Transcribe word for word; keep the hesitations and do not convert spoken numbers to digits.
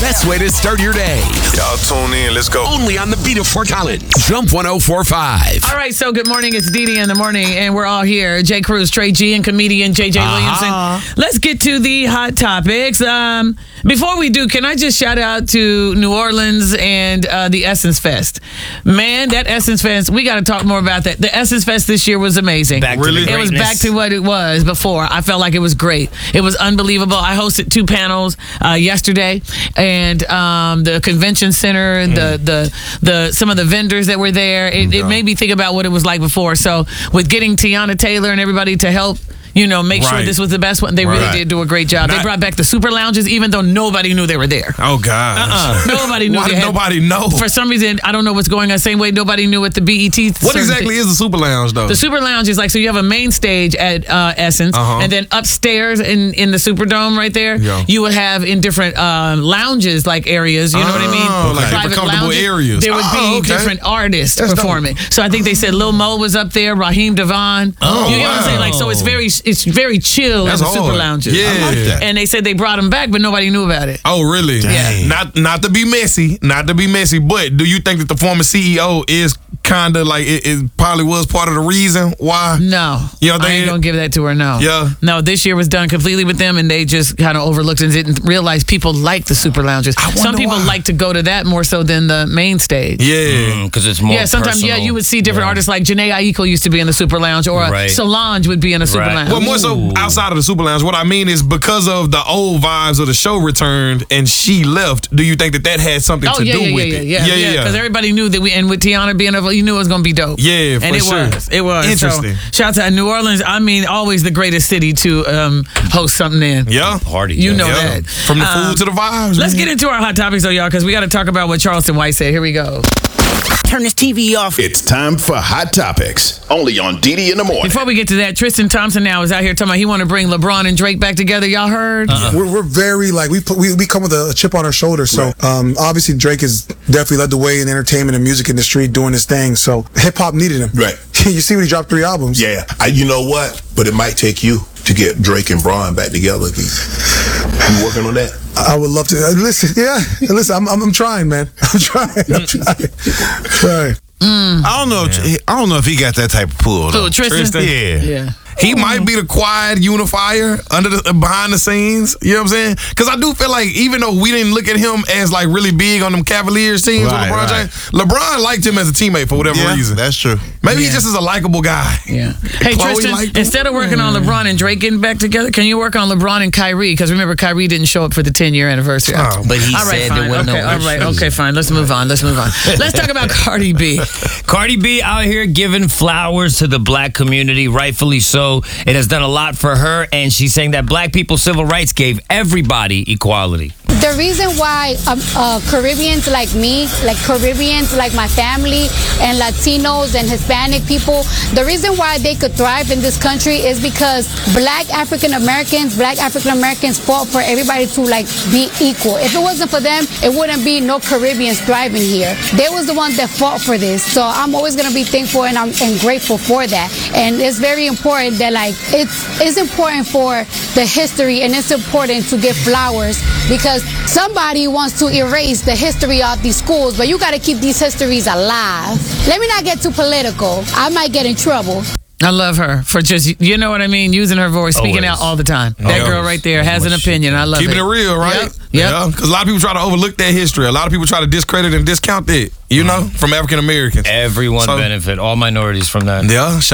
best way to start your day. Y'all tune in. Let's go. Only on the beat of Fort Collins. Jump one oh four point five. All right, so good morning. It's Dee Dee in the morning, and we're all here. Jay Cruz, Trey G, and comedian J J Uh-huh. Williamson. Let's get to the hot topics. Um, before we do, can I just shout out to New Orleans and uh, the Essence Fest? Man, that Essence Fest, we got to talk more about that. The Essence Fest this year was amazing. Back to Really? the It was greatness. back to what it was before. I felt like it was great. It was unbelievable. I hosted two panels uh, yesterday, and um, the convention center, the the the some of the vendors that were there. It, it made me think about what it was like before. So with getting Tiana Taylor and everybody to help, you know, make sure Right. this was the best one. They really Right. did do a great job. they Not- brought back the super lounges, even though nobody knew they were there. Oh, God. Nobody knew Why they did had- nobody know? For some reason, I don't know what's going on. Same way nobody knew what the B E T. What certain exactly thing- is the Super Lounge, though? the Super Lounge is like, so you have a main stage at uh, Essence, Uh-huh. and then upstairs in, in the Superdome right there, Yeah. you would have in different um, lounges, like areas, you know what I mean? Oh, like Private different comfortable lounges. areas. There would Oh, be okay. different artists That's dope. performing. So I think they said Lil Mo was up there, Raheem Devon. Oh, you get what I'm saying? wow. Like, so it's very it's very chill That's in the Super hard. Lounges. Yeah. I like that. And they said they brought him back, but nobody knew about it. Oh, really? Yeah. Not not to be messy, not to be messy, but do you think that the former C E O is kind of like, it, it probably was part of the reason why? No. You don't I think ain't it- going to give that to her, no. Yeah. No, this year was done completely with them, and they just kind of overlooked and didn't realize people like the super lounges. I wonder Some people why. like to go to that more so than the main stage. Yeah. Because it's more Yeah, sometimes, yeah, personal. you would see different Yeah. artists like Janae Aiko used to be in the Super Lounge, or Right. Solange would be in a Super Right. Lounge. Well, more so Ooh. outside of the Super Lounge, what I mean is because of the old vibes of the show returned and she left, do you think that that had something Oh to yeah, do yeah, with yeah, it? yeah, yeah, yeah. Because everybody knew that we, and with Tiana being available, you knew it was going to be dope. Yeah, for and it sure. was, it was. Interesting. So, shout out to New Orleans. I mean, always the greatest city to um, host something in. Yeah. Party. You yeah. know Yeah. that. From the Um, food to the vibes. Let's man. get into our hot topics, though, y'all, because we got to talk about what Charleston White said. Here we go. Turn this T V off. It's time for Hot Topics, only on Dee Dee in the morning. Before we get to that, Tristan Thompson now is out here talking about he want to bring LeBron and Drake back together. Y'all heard? Uh-uh. We're, we're very like we put, we we come with a chip on our shoulder. So um, obviously Drake has definitely led the way in the entertainment and music industry doing his thing. So hip hop needed him. Right. You see when he dropped three albums. Yeah, I, you know what? But it might take you to get Drake and Braun back together again. You working on that? I would love to uh, listen. Yeah, listen. I'm, I'm I'm trying, man. I'm trying. I'm trying. trying. I don't know. If, I don't know if he got that type of pull. Though. Who, Tristan? Yeah. Yeah. He might be the quiet unifier under the behind the scenes. You know what I'm saying? Because I do feel like even though we didn't look at him as like really big on them Cavaliers teams Right, with LeBron right. James, LeBron liked him as a teammate for whatever Yeah, reason. that's true. Maybe Yeah. he just is a likable guy. Yeah. Hey, Chloe Tristan, liked him. instead of working on LeBron and Drake getting back together, can you work on LeBron and Kyrie? Because remember, Kyrie didn't show up for the ten-year anniversary. Oh, But he all right, said fine. there was okay, no all right, okay, fine. Let's move on. Let's move on. Let's talk about Cardi B. Cardi B out here giving flowers to the black community, rightfully so. It has done a lot for her, and she's saying that black people's civil rights gave everybody equality. The reason why um, uh, Caribbeans like me, like Caribbeans like my family, and Latinos and Hispanic people, the reason why they could thrive in this country is because black African Americans, black African Americans fought for everybody to like be equal. If it wasn't for them, it wouldn't be no Caribbeans thriving here. They was the ones that fought for this. So I'm always gonna be thankful and I'm and grateful for that. And it's very important that like it's it's important for the history and it's important to give flowers because somebody wants to erase the history of these schools, but you got to keep these histories alive. Let me not get too political. I might get in trouble. I love her for just, you know what I mean, using her voice, speaking Always. out all the time. That Always. girl right there has an opinion. I love Keeping it. it real, right? Yep. Yep. Yeah. Because a lot of people try to overlook that history. A lot of people try to discredit and discount it, you know, from African Americans. Everyone So- benefit, all minorities from that. Yeah.